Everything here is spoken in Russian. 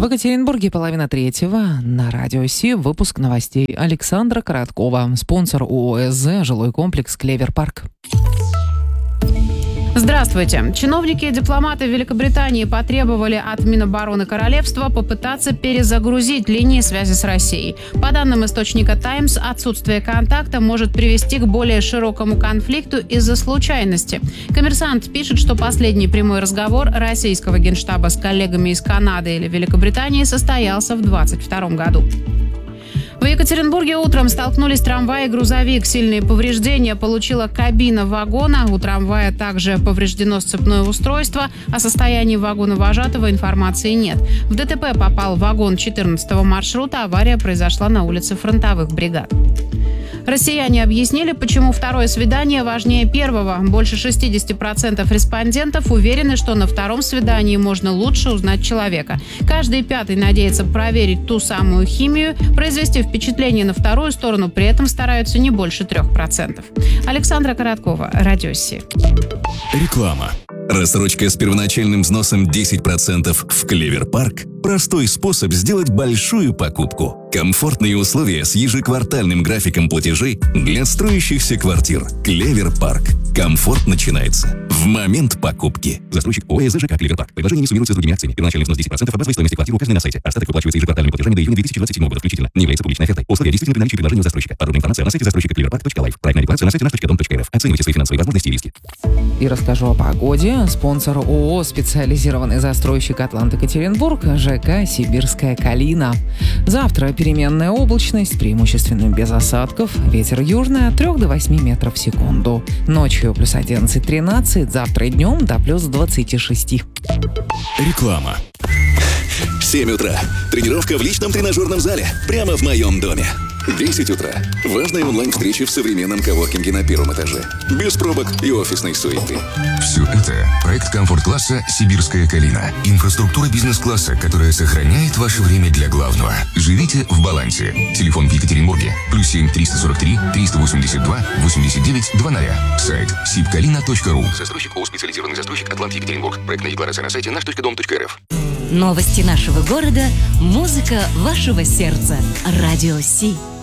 В Екатеринбурге 2:30 на радио Си. Выпуск новостей Александра Короткова. Спонсор ООО «СЗ», жилой комплекс «Клевер Парк». Здравствуйте. Чиновники и дипломаты Великобритании потребовали от Минобороны Королевства попытаться перезагрузить линии связи с Россией. По данным источника «Таймс», отсутствие контакта может привести к более широкому конфликту из-за случайности. «Коммерсант» пишет, что последний прямой разговор российского генштаба с коллегами из Канады или Великобритании состоялся в 2022 году. В Екатеринбурге утром столкнулись трамвай и грузовик. Сильные повреждения получила кабина вагона. У трамвая также повреждено сцепное устройство. О состоянии вагона вожатого информации нет. В ДТП попал вагон 14-го маршрута. Авария произошла на улице Фронтовых бригад. Россияне объяснили, почему второе свидание важнее первого. Больше 60% респондентов уверены, что на втором свидании можно лучше узнать человека. Каждый пятый надеется проверить ту самую химию, произвести впечатление на вторую сторону, при этом стараются не больше 3%. Александра Короткова, Радио Си. Реклама. Рассрочка с первоначальным взносом 10% в Клевер Парк – простой способ сделать большую покупку. Комфортные условия с ежеквартальным графиком платежей для строящихся квартир. Клевер Парк. Комфорт начинается в момент покупки. Застройщик ООО «ЖК Клевер Парк». Предложение не суммируется с другими акциями. Первоначальный взнос 10% от базовой стоимости квартиры указаны на сайте. Остаток выплачивается ежеквартальными платежами до июня 2027 года включительно. Не является публичной офертой. Условия действительны при наличии предложения у застройщика. Подробная информация на сайте застройщика cleverpark.life. Проектная декларация на сайте наш.дом.рф. Оценивайте свои финансовые возможности и риски. И расскажу о погоде. Спонсор ООО «Специализированный застройщик Атлант-Екатеринбург» ЖК «Сибирская Калина». Завтра переменная облачность, преимущественно без осадков. Ветер южный от 3 до 8 метров в секунду. Ночью плюс 11-13, завтра днем до плюс 26. Реклама. 7 утра. Тренировка в личном тренажерном зале. Прямо в моем доме. 10 утра. Важная онлайн-встреча в современном коворкинге на первом этаже. Без пробок и офисной суеты. Все это проект комфорт-класса «Сибирская Калина». Инфраструктура бизнес-класса, которая сохраняет ваше время для главного. Живите в балансе. Телефон в Екатеринбурге. +7 343 382 89 00. Сайт sibkalina.ru. Застройщик ООО «Специализированный застройщик Атлант-Екатеринбург». Проектная декларация на сайте наш.дом.рф. Новости нашего города, музыка вашего сердца. Радио Си.